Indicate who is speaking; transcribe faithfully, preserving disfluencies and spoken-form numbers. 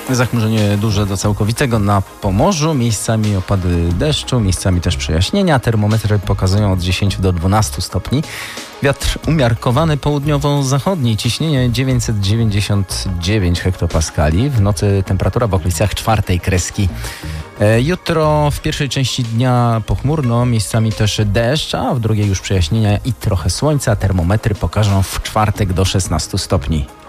Speaker 1: Zachmurzenie duże do całkowitego na Pomorzu, miejscami opady deszczu, miejscami też przejaśnienia. Termometry pokazują od dziesięciu do dwunastu stopni. Wiatr umiarkowany południowo-zachodni, ciśnienie dziewięćset dziewięćdziesiąt dziewięć hektopaskali. W nocy temperatura w okolicach czwartej kreski. Jutro w pierwszej części dnia pochmurno, miejscami też deszcz, a w drugiej już przejaśnienia i trochę słońca. Termometry pokażą w czwartek do szesnastu stopni.